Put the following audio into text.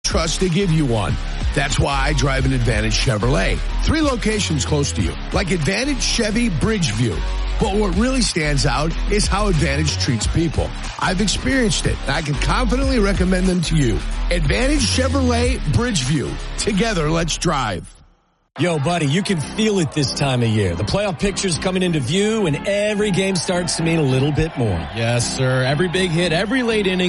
trust to give you one. That's why I drive an Advantage Chevrolet. 3 locations close to you, like Advantage Chevy Bridgeview. But what really stands out is how Advantage treats people. I've experienced it, and I can confidently recommend them to you. Advantage Chevrolet Bridgeview. Together, let's drive. Yo, buddy, you can feel it this time of year. The playoff picture's coming into view, and every game starts to mean a little bit more. Yes, sir. Every big hit, every late inning.